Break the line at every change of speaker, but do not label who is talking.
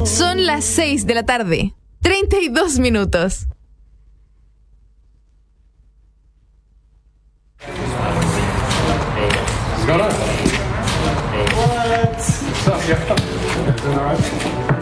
Son las 6 de la tarde, 32 minutos.
What's going on? What? What's up, yo? Doing all right?